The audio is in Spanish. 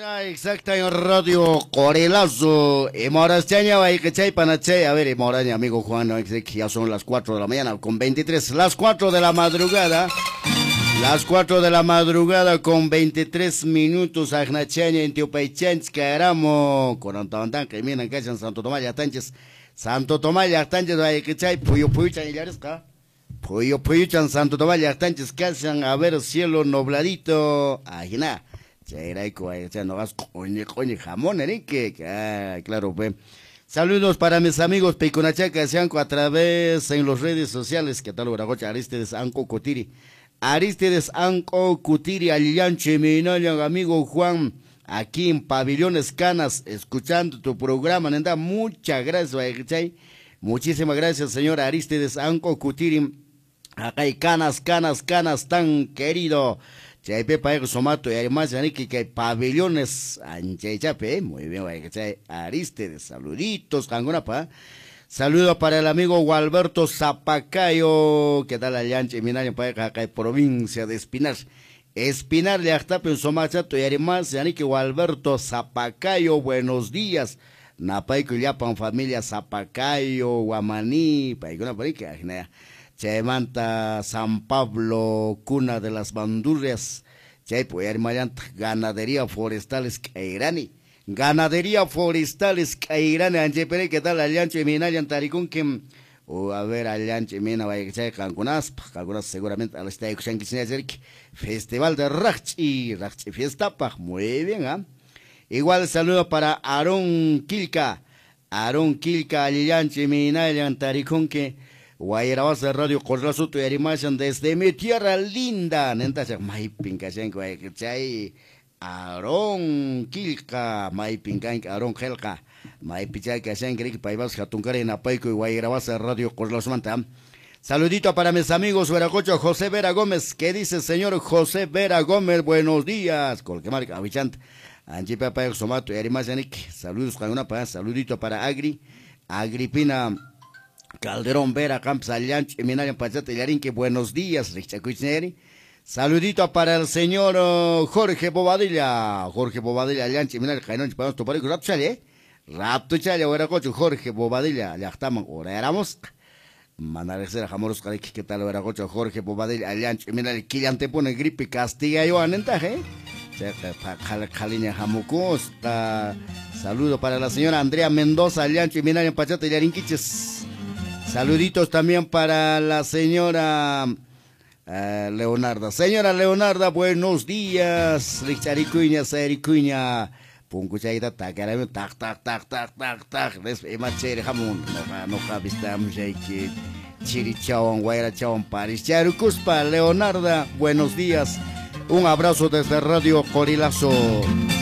Exacta en Radio Corelazo. Morastaña va que chay panachay. A ver, Moraña, amigo Juan, no, que ya son las 4 de la mañana con 23. Las 4 de la madrugada. Las 4 de la madrugada con 23 minutos. Agnachaña en Tiopaychanch, Caramo. Corantabantan, que miran que en Santo Tomás Yachtánchez. Santo Tomás Yachtánchez va que chay. Puyo chan y Puyo chan Santo Tomás Yachtánchez. Calzan a ver cielo nubladito. Ajina. Chairaico, no vas coñe jamón, claro, pues. Saludos para mis amigos Peiconachaca, Sianco, a través en las redes sociales, que tal, Uragocha, Aristides Anco Cutiri. Aristides Anco Cutiri, Alianche, Minayan, amigo Juan, aquí en Pabellones Canas, escuchando tu programa, nenda, muchas gracias, muchísimas gracias, señor Aristides Anco Cutiri. Acá hay canas, tan querido. Chay pepa somato y además que pabellones anchechape, muy bien, Aristides, saluditos, cangonapa. Saludo para el amigo Gualberto Zapacayo, que tal allá en Minaña, para acá provincia de Espinar. Espinar de Actape en Somachato y además que Gualberto Zapacayo, buenos días. Napaico y Yapan, familia Zapacayo, Guamaní, paigona parica, Chaymanta, San Pablo, cuna de las bandurrias. Chay, pues, ganadería forestales Cairani. Ganadería forestales Cairani. Anchepere, ¿qué tal? Aliancho y Minayan Taricún, que, o a ver, Aliancho y Mina, vaya que chay, Cancunas seguramente, al estadio Xanquisinacerque, Festival de Rachi Fiesta, muy bien, ¿ah? Igual saludo para Aarón Quilca, Aliancho y Minayan Taricún, que, Guayarabas de Radio Corlazo, tu animación desde mi tierra linda. Nenta, mai pincasen, chay, Aarón Quilca, mai pincan, Aarón Gelca, mai pichay que hacen que paibas jatuncare en Apaico y Guayarabas de Radio Corlazo Manta. Saludito para mis amigos Veracocho, José Vera Gómez. ¿Qué dice señor José Vera Gómez? Buenos días. Colquemar, Avichant, Anchi Papa Somato y animación. Saludos con una para, saludito para Agripina Calderón Vera, Camps Alianch, Eminario Pachate Yarinque, buenos días, Richacuichneri. Saludito para el señor Jorge Bobadilla, Alianch, Eminario Cainón, podemos topar con Rapto Chale, Veracocho, Jorge Bobadilla, Yachtaman, ahora éramos. Manarecer Jamoros, ¿qué tal, Veracocho, Jorge Bobadilla, Alianch, Eminario, Kilian te pone gripe, castiga yo, anentaje. Jaliña Jamucosta. Saludo para la señora Andrea Mendoza, Aliancho, Eminario Pachate Yarinquiches. Saluditos también para la señora Leonarda. Señora Leonarda, buenos días. Richaricuña, Saericuña. Puncuchaita, tacarame, tac. Emachere jamón. No cabistamos que chirichawan, guayrachawan, paris. Charucuspa, Leonarda, buenos días. Un abrazo desde Radio Corilazo.